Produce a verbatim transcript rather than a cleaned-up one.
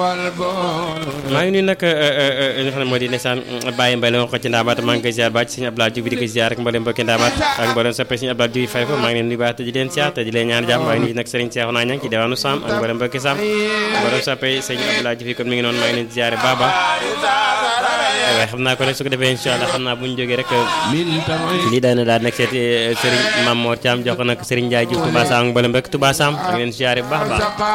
maa ngi nuyu nag li nga xam ne moo di ndeysaan Baye Mbaye la ko ci Ndamaat maa ngi koy ziar baax ci Sëñ Abdoulaye Diouf di ko ziar ak mboolem mbokki Ndamaat ak mboolem soppe Sëñ Abdoulaye Diouf fay fa maa ngi leen nuyu baax te di leen ziar te di leen ñaan jàmm maa ngi nuyu nag Serigne Cheikh naa ñang ci diwaanu Sam ak mboolem mbokki Sam mboolem soppe Sëñ Abdoulaye Diouf kon mi ngi noonu maa ngi leen ziar baba waaye xam naa ko rek su ko defee incha allah xam naa bu ñu jógee rek lii daana daal nag seeti Serigne Mame Mor Thiam jox ko nag Serigne Ndiaye Diouf Touba Sam ak mboolem mbokki Touba Sam maa ngi leen ziar bu baax baax